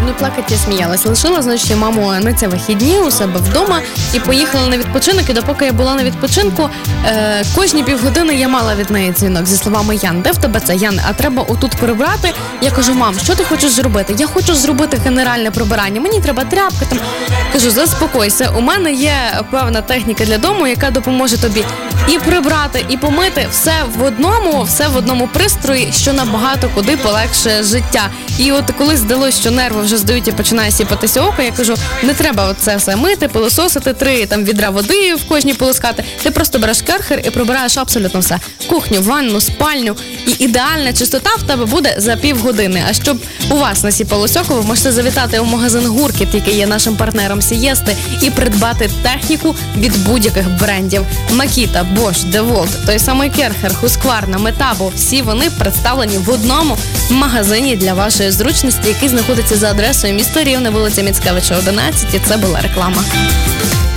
не плакати, я сміялася. Лишила, значить, я маму на ці вихідні у себе вдома і поїхала на відпочинок. І допоки я була на відпочинку, кожні півгодини я мала від неї дзвінок зі словами: Ян, де в тебе це? Ян, а треба отут прибрати. Я кажу: мам, що ти хочеш зробити? Я хочу зробити генеральне прибирання. Мені треба тряпки там. Кажу: заспокойся, у мене є певна техніка для дому, яка допоможе тобі і прибрати, і помити все в одному пристрої, що набагато куди полегшує життя. І от коли здалося, що нерви вже здають і починає сіпатися око, я кажу: не треба це все мити, пилососити, 3 відра води в кожній полоскати. Ти просто береш керхер і прибираєш абсолютно все. Кухню, ванну, спальню. І ідеальна чистота в тебе буде за півгодини. А щоб у вас насіпалось око, ви можете завітати у магазин Гуркіт, який є нашим партнером Сієсти, і придбати техніку від будь-яких брендів. Makita, Bosch, DeWalt, той самий Керхер, Husqvarna, Metabo – всі вони представлені в одному магазині для вашої зручності, який знаходиться за адресою міста Рівне, вулиця Міцкевича, 11. І це була реклама.